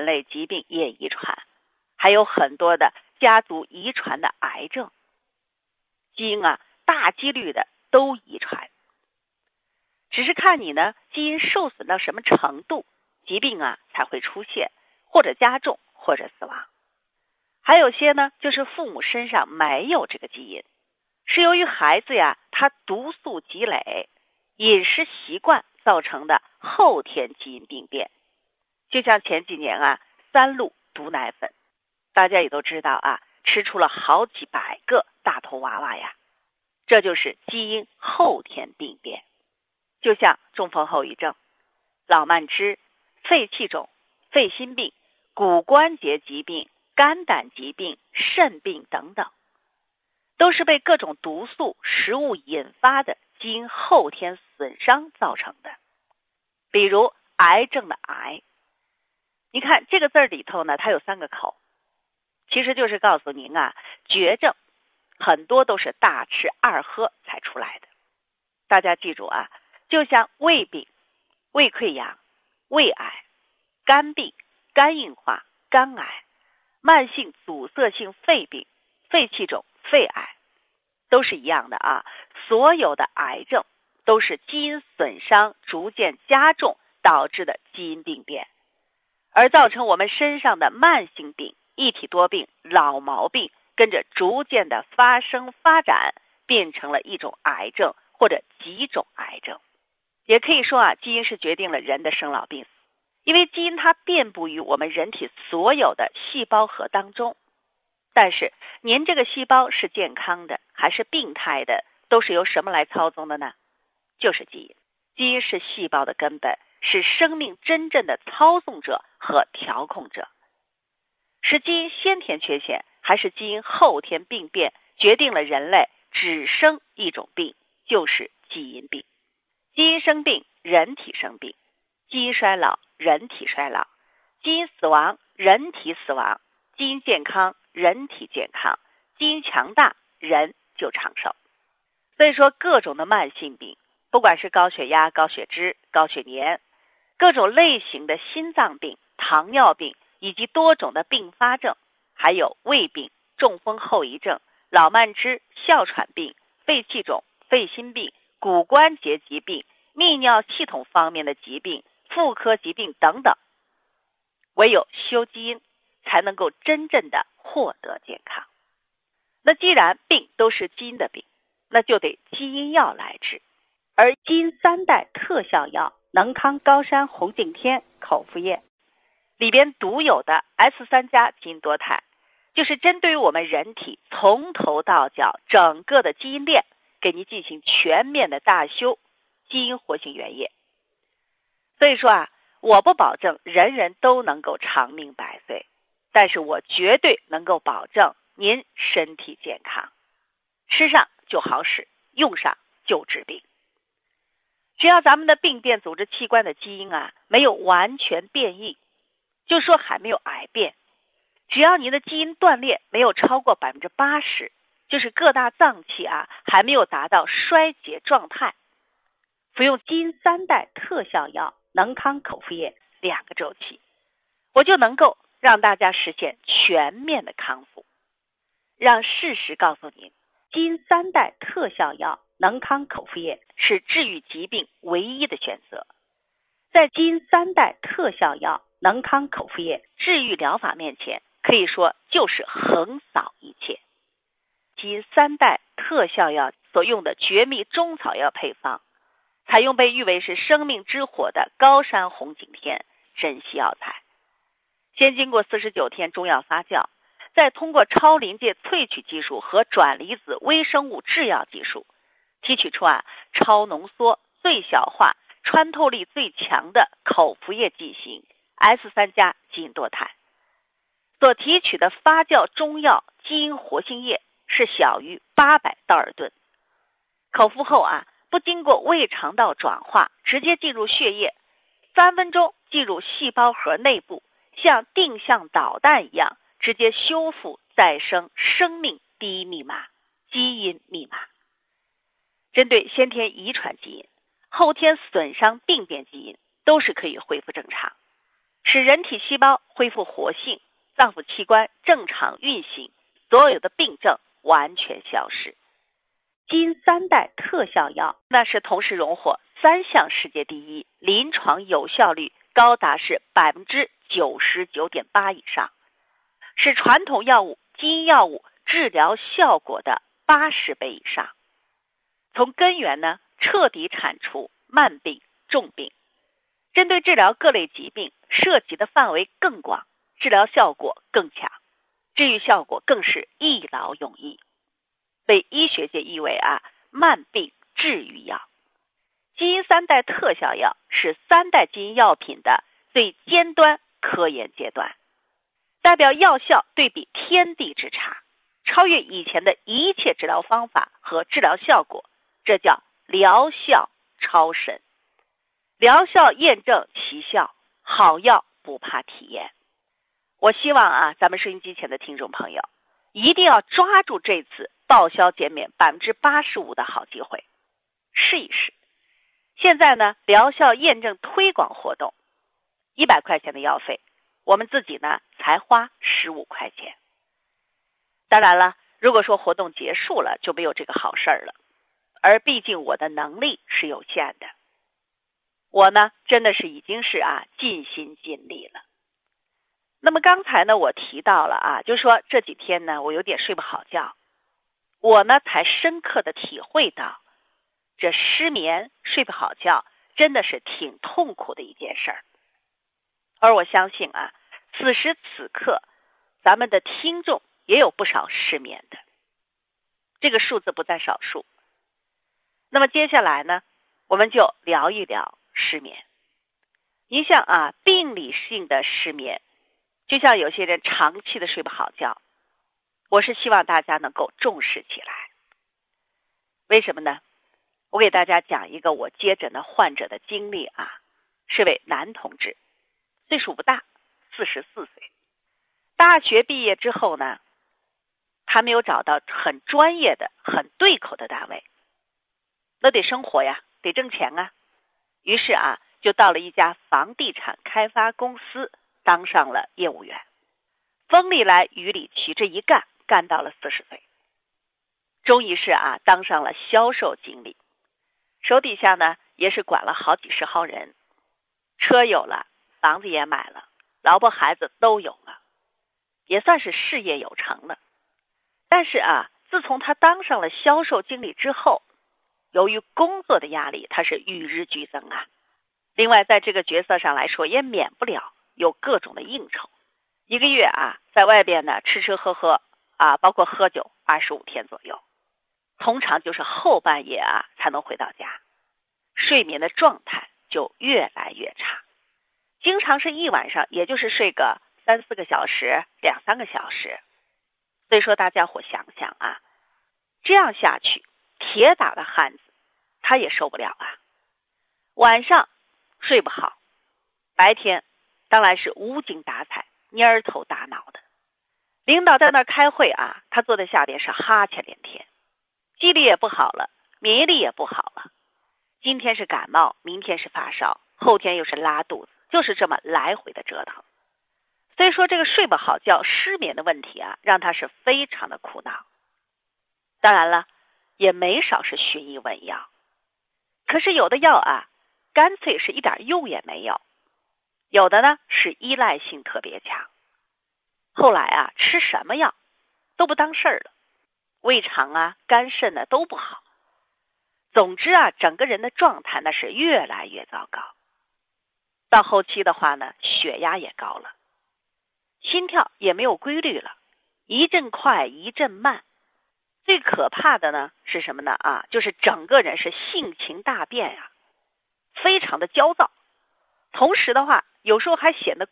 人类疾病也遗传，还有很多的家族遗传的癌症，基因大几率的都遗传。只是看你基因受损到什么程度，疾病才会出现，或者加重，或者死亡。还有些就是父母身上没有这个基因，是由于孩子他毒素积累、饮食习惯造成的后天基因病变。就像前几年三鹿毒奶粉，大家也都知道吃出了好几百个大头娃娃呀，这就是基因后天病变。就像中风后遗症、老慢支、肺气肿、肺心病、骨关节疾病、肝胆疾病、肾病等等，都是被各种毒素食物引发的基因后天损伤造成的。比如癌症的癌，你看这个字里头它有3个口，其实就是告诉您绝症很多都是大吃二喝才出来的。大家记住就像胃病、胃溃疡、胃癌、肝病、肝硬化、肝癌、慢性阻塞性肺病、肺气肿、肺癌，都是一样的所有的癌症都是基因损伤逐渐加重导致的基因病变，而造成我们身上的慢性病、一体多病、老毛病跟着逐渐的发生发展，变成了一种癌症或者几种癌症。也可以说基因是决定了人的生老病死，因为基因它遍布于我们人体所有的细胞核当中。但是您这个细胞是健康的还是病态的，都是由什么来操纵的呢？就是基因。基因是细胞的根本，是生命真正的操纵者和调控者。是基因先天缺陷还是基因后天病变，决定了人类只生一种病，就是基因病。基因生病，人体生病；基因衰老，人体衰老；基因死亡，人体死亡；基因健康，人体健康；基因强大，人就长寿。所以说各种的慢性病，不管是高血压、高血脂、高血粘，各种类型的心脏病、糖尿病，以及多种的并发症，还有胃病、中风后遗症、老慢支、哮喘病、肺气肿、肺心病、骨关节疾病、泌尿系统方面的疾病、妇科疾病等等，唯有修基因才能够真正的获得健康。那既然病都是基因的病，那就得基因药来治。而基因3代特效药能康高山红景天口服液里边独有的 S3 加基因多肽，就是针对于我们人体从头到脚整个的基因链，给您进行全面的大修基因活性原液。所以说我不保证人人都能够长命百岁，但是我绝对能够保证您身体健康，吃上就好使，用上就治病。只要咱们的病变组织器官的基因没有完全变异，就说还没有癌变，只要您的基因断裂没有超过 80%， 就是各大脏器还没有达到衰竭状态，服用基因3代特效药能康口服液2个周期，我就能够让大家实现全面的康复。让事实告诉您，基因3代特效药能康口服液是治愈疾病唯一的选择。在基因3代特效药能康口服液治愈疗法面前，可以说就是横扫一切。基因3代特效药所用的绝密中草药配方，采用被誉为是生命之火的高山红景天珍稀药材，先经过49天中药发酵，再通过超临界萃取技术和转离子微生物制药技术，提取出超浓缩、最小化、穿透力最强的口服液剂型 S3 加基因多肽。所提取的发酵中药基因活性液是小于800道尔顿，口服后不经过胃肠道转化，直接进入血液，3分钟进入细胞核内部，像定向导弹一样直接修复再生生命第一密码基因密码。针对先天遗传基因、后天损伤病变基因都是可以恢复正常， 使人体细胞恢复活性，脏腑器官正常运行，所有的病症完全消失。基因3代特效药那是同时荣获3项世界第一，临床有效率高达是 99.8% 以上，是传统药物、基因药物治疗效果的80倍以上。从根源呢，彻底铲除慢病、重病，针对治疗各类疾病，涉及的范围更广，治疗效果更强，治愈效果更是一劳永逸，被医学界誉为慢病治愈药。基因3代特效药是3代基因药品的最尖端科研阶段，代表药效对比天地之差，超越以前的一切治疗方法和治疗效果，这叫疗效超神。疗效验证奇效，好药不怕体验。我希望咱们收音机前的听众朋友一定要抓住这次报销减免 85% 的好机会，试一试。现在呢，疗效验证推广活动，100块钱的药费，我们自己呢才花15块钱。当然了，如果说活动结束了，就没有这个好事了。而毕竟我的能力是有限的，我呢真的是已经是尽心尽力了。那么刚才呢我提到了就说这几天呢我有点睡不好觉，我呢才深刻的体会到，这失眠睡不好觉真的是挺痛苦的一件事儿。而我相信此时此刻咱们的听众也有不少失眠的，这个数字不在少数。那么接下来呢，我们就聊一聊失眠。您像病理性的失眠，就像有些人长期的睡不好觉，我是希望大家能够重视起来。为什么呢？我给大家讲一个我接诊的患者的经历是位男同志，岁数不大，44岁。大学毕业之后呢，还没有找到很专业的、很对口的单位，那得生活呀，得挣钱于是就到了一家房地产开发公司当上了业务员，风里来雨里去，这一干到了40岁，终于是当上了销售经理，手底下呢也是管了好几十号人，车有了，房子也买了，老婆孩子都有了，也算是事业有成了。但是自从他当上了销售经理之后，由于工作的压力，他是与日俱增另外在这个角色上来说，也免不了有各种的应酬，一个月在外边呢吃吃喝喝包括喝酒25天左右，通常就是后半夜才能回到家，睡眠的状态就越来越差，经常是一晚上也就是睡个3-4个小时2-3个小时。所以说大家伙想想这样下去，铁打的汉子他也受不了晚上睡不好，白天当然是无精打采、蔫头大脑的。领导在那儿开会他坐在下边是哈欠连天，记忆力也不好了，免疫力也不好了。今天是感冒，明天是发烧，后天又是拉肚子，就是这么来回的折腾。所以说这个睡不好觉、失眠的问题让他是非常的苦恼。当然了，也没少是寻医问药，可是有的药干脆是一点用也没有，有的呢是依赖性特别强。后来吃什么药都不当事儿了，胃肠肝肾呢都不好。总之整个人的状态那是越来越糟糕。到后期的话呢，血压也高了，心跳也没有规律了，一阵快一阵慢。最可怕的呢是什么呢就是整个人是性情大变非常的焦躁，同时的话有时候还显得